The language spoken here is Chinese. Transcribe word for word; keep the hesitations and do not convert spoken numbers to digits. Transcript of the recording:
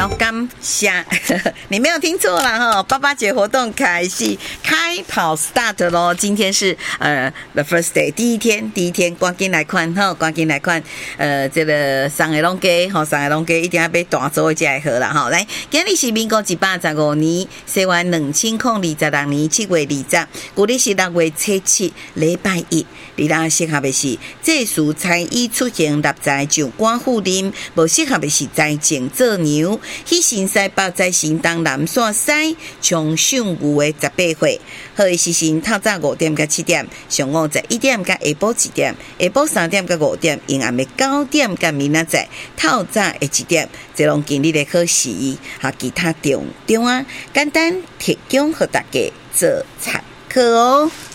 好，感谢你没有听错了哈！八八节活动开始开跑 start 咯，今天是呃 the first day 第一天，第一天赶紧来看哈，赶紧来看呃这个三个拢加吼，三个拢加一定要被大做才会好啦哈！来，今日是民国一百十五年，西元两千零二十六年七月二十，古历是六月初七，礼拜一。你若适合的是这属才艺出行立在上官富林，无适合的是在前做牛。去新西北在新东南线西从上午的十八岁，好的时辰透早五点到七点，上午十一点到下晡一点，下晡三点到五点，阴暗的九点到明仔载透早的一点，这拢今日的考试和其他重重啊，简单提供给大家做参考哦。